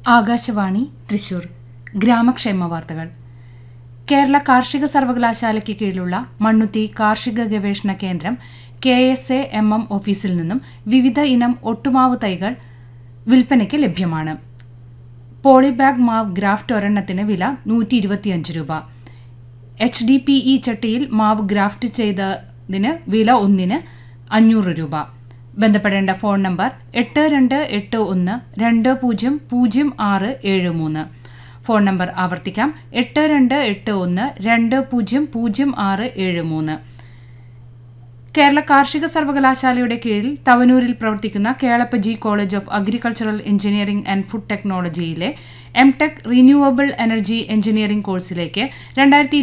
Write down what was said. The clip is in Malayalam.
ആകാശവാണി തൃശൂർ ഗ്രാമക്ഷേമ വാർത്തകൾ. കേരള കാർഷിക സർവകലാശാലയ്ക്ക് കീഴിലുള്ള മണ്ണുത്തി കാർഷിക ഗവേഷണ കേന്ദ്രം KSAMM ഓഫീസിൽ നിന്നും വിവിധ ഇനം ഒട്ടുമാവ് തൈകൾ വിൽപ്പനയ്ക്ക് ലഭ്യമാണ്. പോളിബാഗ് മാവ് ഗ്രാഫ്റ്റ് ഒരെണ്ണത്തിന് വില 125 രൂപ. HDPE ചട്ടിയിൽ മാവ് ഗ്രാഫ്റ്റ് ചെയ്തതിന് വില ഒന്നിന് 500 രൂപ. ബന്ധപ്പെടേണ്ട ഫോൺ നമ്പർ 8281200673. ഫോൺ നമ്പർ ആവർത്തിക്കാം, 8281200673. കേരള കാർഷിക സർവകലാശാലയുടെ കീഴിൽ തവനൂരിൽ പ്രവർത്തിക്കുന്ന Kelappaji college of agricultural engineering and food ടെക്നോളജിയിലെ MTech renewable energy engineering കോഴ്സിലേക്ക്